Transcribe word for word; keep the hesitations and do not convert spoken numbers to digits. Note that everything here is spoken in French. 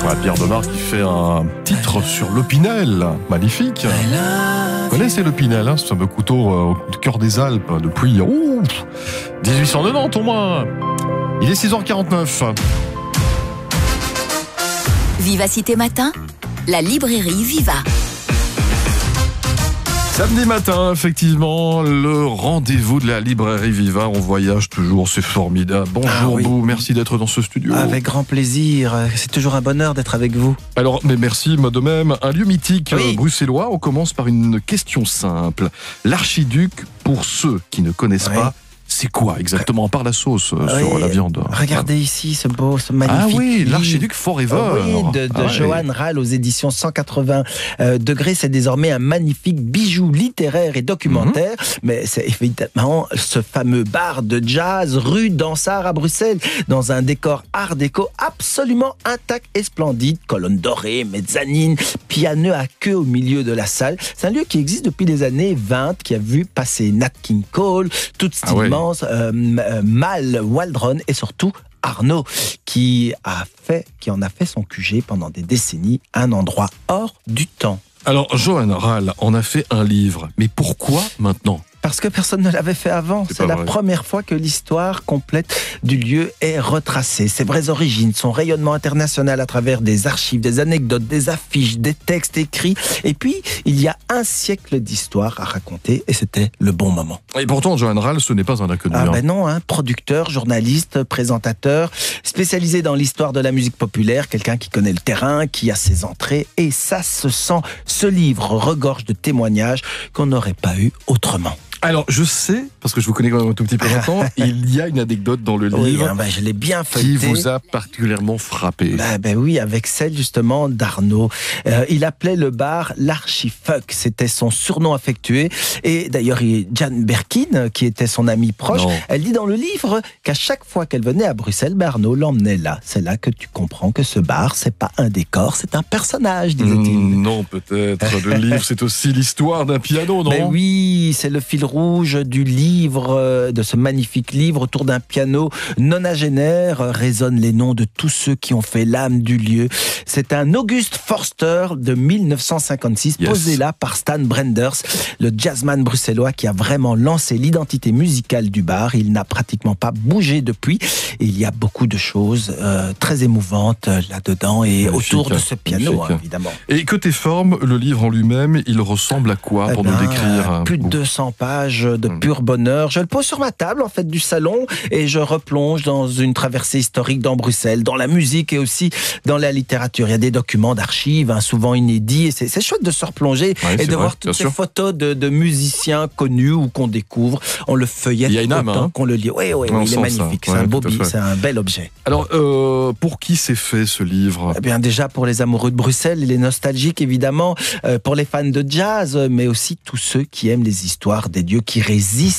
Ah, Pierre Demar qui fait un titre sur l'Opinel, magnifique. Vous connaissez l'Opinel, hein, ce fameux couteau euh, au cœur des Alpes depuis ouh, dix-huit cent quatre-vingt-dix au moins. Il est six heures quarante-neuf. Vivacité Matin, la librairie Viva. Samedi matin, effectivement, le rendez-vous de la librairie Viva. On voyage toujours, c'est formidable. Bonjour, ah oui. Bou, merci d'être dans ce studio. Avec grand plaisir, c'est toujours un bonheur d'être avec vous. Alors, mais merci, moi de même. Un lieu mythique oui. euh, bruxellois. On commence par une question simple. L'archiduc, pour ceux qui ne connaissent oui. pas, c'est quoi exactement, par la sauce euh, oui. sur la viande? Regardez ah. ici ce beau, ce magnifique. Ah oui, livre. l'Archiduc Forever. Oui, de, de ah, Johan ouais. Rall aux éditions cent quatre-vingts euh, degrés. C'est désormais un magnifique bijou littéraire et documentaire. Mm-hmm. Mais c'est évidemment ce fameux bar de jazz rue d'Ansart à Bruxelles, dans un décor art déco absolument intact et splendide. Colonnes dorées, mezzanine, piano à queue au milieu de la salle. C'est un lieu qui existe depuis les années vingt, qui a vu passer Nat King Cole, toute cette ah ouais. immense euh, Mal Waldron et surtout Arnaud qui a fait, qui en a fait son Q G pendant des décennies, un endroit hors du temps. Alors, Johan Rall en a fait un livre, mais pourquoi maintenant ? Parce que personne ne l'avait fait avant. C'est, C'est la vrai. première fois que l'histoire complète du lieu est retracée. Ses vraies origines, son rayonnement international à travers des archives, des anecdotes, des affiches, des textes écrits. Et puis, il y a un siècle d'histoire à raconter et c'était le bon moment. Et pourtant, Johan Rall, ce n'est pas un inconnu. Ah hein. ben non, hein, producteur, journaliste, présentateur, spécialisé dans l'histoire de la musique populaire, quelqu'un qui connaît le terrain, qui a ses entrées. Et ça se sent. Ce livre regorge de témoignages qu'on n'aurait pas eu autrement. Alors, je sais, parce que je vous connais quand même un tout petit peu longtemps, il y a une anecdote dans le livre oui, hein, ben, je l'ai bien qui vous a particulièrement frappé. Ben, ben oui, avec celle justement d'Arnaud. Euh, il appelait le bar l'Archifuck, c'était son surnom affectué. Et d'ailleurs, Jane Birkin, qui était son amie proche, non. elle dit dans le livre qu'à chaque fois qu'elle venait à Bruxelles, ben Arnaud l'emmenait là. C'est là que tu comprends que ce bar, c'est pas un décor, c'est un personnage, disait-il. Mmh, non, peut-être. Le livre, c'est aussi l'histoire d'un piano, non ? Ben oui, c'est le fil rouge du livre, de ce magnifique livre. Autour d'un piano nonagénaire résonnent les noms de tous ceux qui ont fait l'âme du lieu. C'est un August Forster de mille neuf cent cinquante-six, yes. posé là par Stan Brenders, le jazzman bruxellois qui a vraiment lancé l'identité musicale du bar. Il n'a pratiquement pas bougé depuis. Et il y a beaucoup de choses euh, très émouvantes là-dedans et magnifique, autour de ce piano, hein, évidemment. Et côté forme, le livre en lui-même, il ressemble à quoi eh pour ben, nous décrire? Plus de deux cents pages de pur bonheur. Je le pose sur ma table en fait du salon et je replonge dans une traversée historique dans Bruxelles, dans la musique et aussi dans la littérature. Il y a des documents d'archives, hein, souvent inédits et c'est, c'est chouette de se replonger ouais, et de vrai, voir toutes ces sûr. photos de, de musiciens connus ou qu'on découvre. On le feuillette autant hein. qu'on le lit. Oui, oui, oui il est magnifique. Ouais, c'est un beau billet, c'est un bel objet. Alors, euh, pour qui c'est fait ce livre ? Eh bien, déjà pour les amoureux de Bruxelles, les nostalgiques évidemment, euh, pour les fans de jazz, mais aussi tous ceux qui aiment les histoires des dieux qui résistent